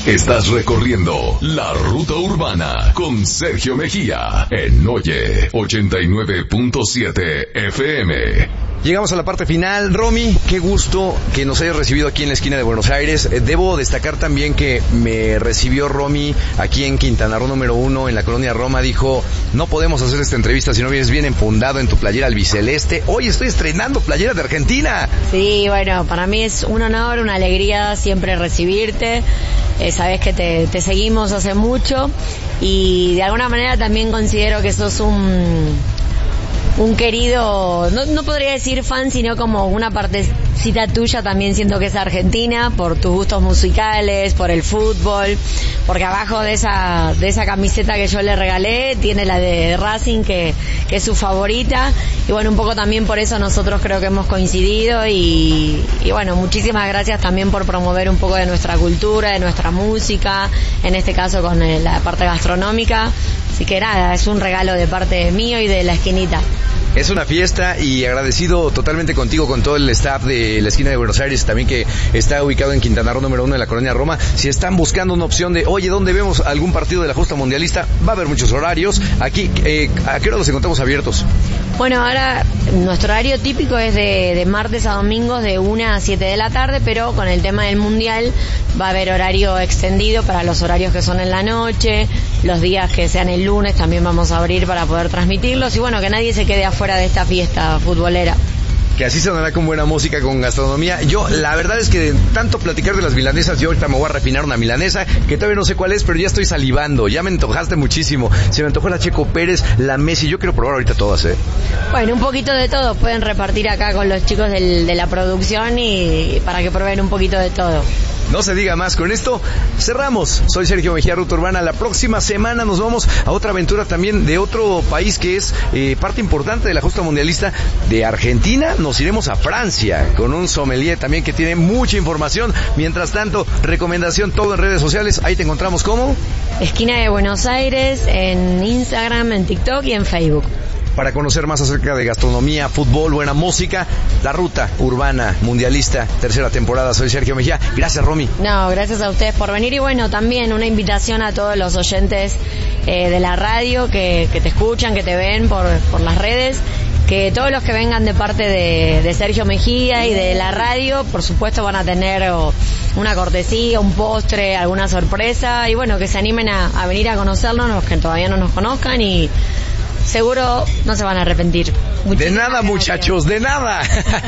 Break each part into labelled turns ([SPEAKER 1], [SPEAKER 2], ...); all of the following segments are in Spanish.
[SPEAKER 1] Estás recorriendo la ruta urbana con Sergio Mejía en Oye 89.7 FM.
[SPEAKER 2] Llegamos a la parte final. Romy, qué gusto que nos hayas recibido aquí en la esquina de Buenos Aires. Debo destacar también que me recibió Romy aquí en Quintana Roo número 1, en la colonia Roma. Dijo, no podemos hacer esta entrevista si no vienes bien enfundado en tu playera albiceleste. Hoy estoy estrenando playera de Argentina.
[SPEAKER 3] Sí, bueno, para mí es un honor, una alegría siempre recibirte. Sabes que te seguimos hace mucho y de alguna manera también considero que sos un querido, no podría decir fan, sino como una partecita tuya también siento que es argentina, por tus gustos musicales, por el fútbol, porque abajo de esa camiseta que yo le regalé tiene la de Racing que es su favorita, y bueno, un poco también por eso nosotros creo que hemos coincidido y bueno, muchísimas gracias también por promover un poco de nuestra cultura, de nuestra música, en este caso con la parte gastronómica, así que nada, es un regalo de parte mío y de la esquinita.
[SPEAKER 2] Es una fiesta y agradecido totalmente contigo, con todo el staff de la esquina de Buenos Aires, también que está ubicado en Quintana Roo número 1 en la colonia Roma. Si están buscando una opción de, oye, ¿dónde vemos algún partido de la justa mundialista? Va a haber muchos horarios. Aquí, ¿a qué hora los encontramos abiertos?
[SPEAKER 3] Bueno, ahora nuestro horario típico es de martes a domingos de 1 a 7 de la tarde, pero con el tema del mundial va a haber horario extendido para los horarios que son en la noche, los días que sean el lunes también vamos a abrir para poder transmitirlos y bueno, que nadie se quede afuera de esta fiesta futbolera.
[SPEAKER 2] Que así sonará con buena música, con gastronomía. Yo, la verdad es que de tanto platicar de las milanesas, yo ahorita me voy a refinar una milanesa, que todavía no sé cuál es, pero ya estoy salivando, ya me antojaste muchísimo. Se me antojó la Checo Pérez, la Messi, yo quiero probar ahorita todas,
[SPEAKER 3] Bueno, un poquito de todo, pueden repartir acá con los chicos de la producción y para que prueben un poquito de todo.
[SPEAKER 2] No se diga más, con esto cerramos. Soy Sergio Mejía, Ruta Urbana. La próxima semana nos vamos a otra aventura también de otro país que es parte importante de la justa mundialista. De Argentina nos iremos a Francia con un sommelier también que tiene mucha información. Mientras tanto, recomendación todo en redes sociales. Ahí te encontramos como
[SPEAKER 3] Esquina de Buenos Aires, en Instagram, en TikTok y en Facebook.
[SPEAKER 2] Para conocer más acerca de gastronomía, fútbol, buena música, la ruta urbana mundialista, tercera temporada. Soy Sergio Mejía. Gracias, Romy.
[SPEAKER 3] No, gracias a ustedes por venir y bueno, también una invitación a todos los oyentes de la radio que te escuchan, que te ven por las redes, que todos los que vengan de parte de Sergio Mejía y de la radio, por supuesto van a tener una cortesía, un postre, alguna sorpresa y bueno, que se animen a venir a conocernos, los que todavía no nos conozcan y seguro no se van a arrepentir.
[SPEAKER 2] De nada, muchachos, de nada.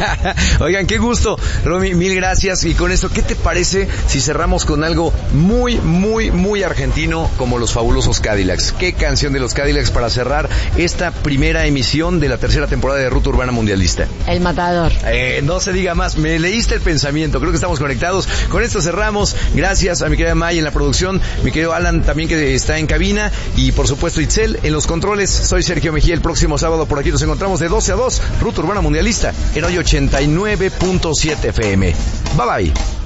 [SPEAKER 2] Oigan, qué gusto. Romy, mil gracias. Y con esto, ¿qué te parece si cerramos con algo muy, muy, muy argentino como los fabulosos Cadillacs? ¿Qué canción de los Cadillacs para cerrar esta primera emisión de la tercera temporada de Ruta Urbana Mundialista?
[SPEAKER 3] El Matador.
[SPEAKER 2] No se diga más, me leíste el pensamiento, creo que estamos conectados. Con esto cerramos. Gracias a mi querida May en la producción, mi querido Alan también que está en cabina y por supuesto Itzel en los controles. Soy Sergio Mejía. El próximo sábado por aquí nos encontramos de 12 a 2, Ruta Urbana Mundialista en hoy 89.7 FM. Bye bye.